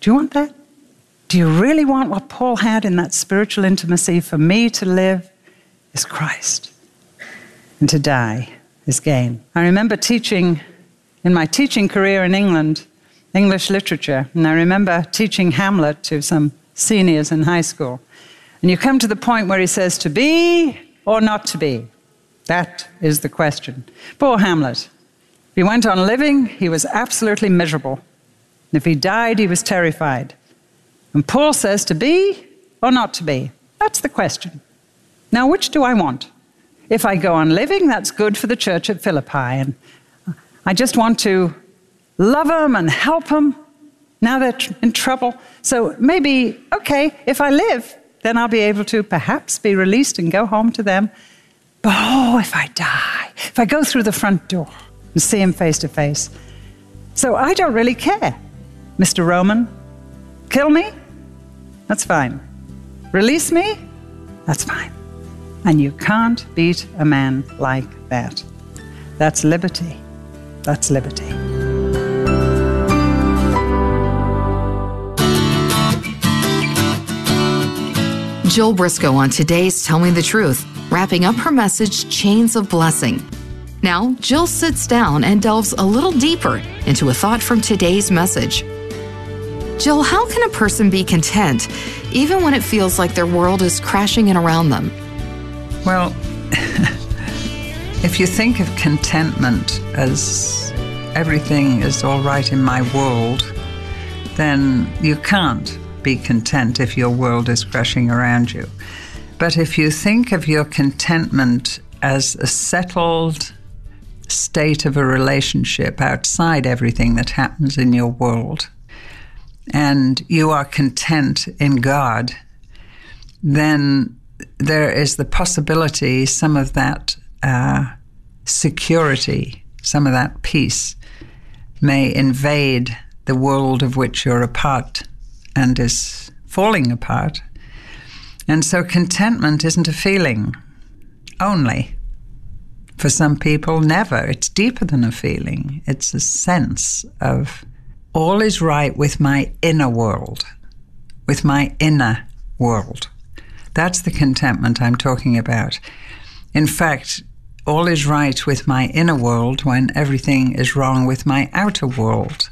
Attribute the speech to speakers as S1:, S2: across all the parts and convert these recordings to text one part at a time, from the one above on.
S1: Do you want that? Do you really want what Paul had in that spiritual intimacy? For me to live is Christ, and to die is gain. I remember teaching in my teaching career in England, English literature, and I remember teaching Hamlet to some seniors in high school. And you come to the point where he says, to be or not to be? That is the question. Poor Hamlet. If he went on living, he was absolutely miserable. And if he died, he was terrified. And Paul says, to be or not to be? That's the question. Now, which do I want? If I go on living, that's good for the church at Philippi. And I just want to love them and help them. Now they're in trouble. So maybe, okay, if I live, then I'll be able to perhaps be released and go home to them. But if I die, if I go through the front door and see him face to face. So I don't really care. Mr. Roman, kill me? That's fine. Release me? That's fine. And you can't beat a man like that. That's liberty. That's liberty.
S2: Jill Briscoe on today's Tell Me the Truth, wrapping up her message, Chains of Blessing. Now, Jill sits down and delves a little deeper into a thought from today's message. Jill, how can a person be content even when it feels like their world is crashing in around them?
S1: Well, if you think of contentment as everything is all right in my world, then you can't be content if your world is crashing around you. But if you think of your contentment as a settled state of a relationship outside everything that happens in your world, and you are content in God, then there is the possibility some of that security, some of that peace may invade the world of which you're a part and is falling apart. And so contentment isn't a feeling only. For some people, never. It's deeper than a feeling. It's a sense of all is right with my inner world, with my inner world. That's the contentment I'm talking about. In fact, all is right with my inner world when everything is wrong with my outer world.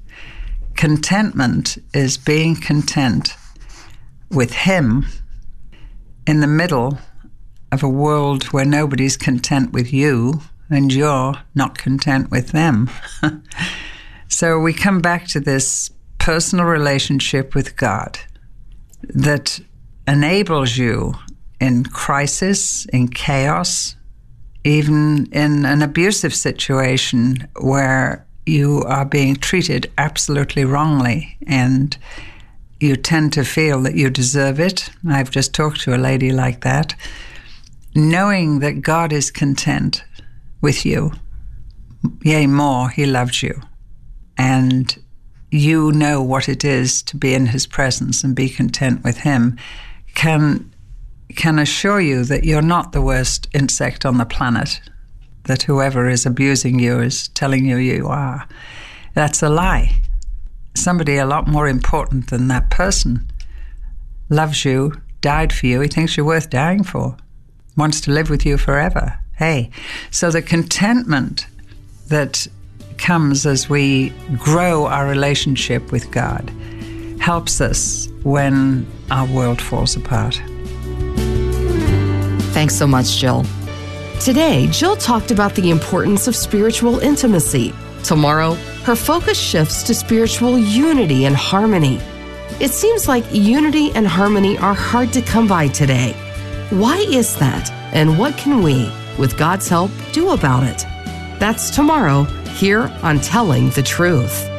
S1: Contentment is being content with Him in the middle of a world where nobody's content with you and you're not content with them. So we come back to this personal relationship with God that enables you in crisis, in chaos, even in an abusive situation where you are being treated absolutely wrongly and you tend to feel that you deserve it. I've just talked to a lady like that. Knowing that God is content with you, yea, more, He loves you. And you know what it is to be in His presence and be content with Him, can assure you that you're not the worst insect on the planet, that whoever is abusing you is telling you you are. That's a lie. Somebody a lot more important than that person loves you, died for you. He thinks you're worth dying for, wants to live with you forever. Hey, so the contentment that comes as we grow our relationship with God helps us when our world falls apart.
S2: Thanks so much, Jill. Today, Jill talked about the importance of spiritual intimacy. Tomorrow, her focus shifts to spiritual unity and harmony. It seems like unity and harmony are hard to come by today. Why is that? And what can we, with God's help, do about it? That's tomorrow here on Telling the Truth.